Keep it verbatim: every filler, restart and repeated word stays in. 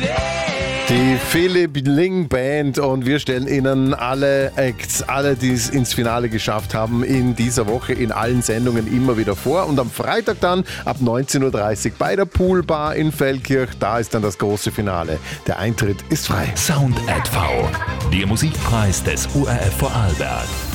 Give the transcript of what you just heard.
Die Philipp Ling Band und wir stellen Ihnen alle Acts, alle, die es ins Finale geschafft haben, in dieser Woche in allen Sendungen immer wieder vor. Und am Freitag dann ab neunzehn Uhr dreißig bei der Poolbar in Feldkirch, da ist dann das große Finale. Der Eintritt ist frei. Sound at V, der Musikpreis des O R F Vorarlberg.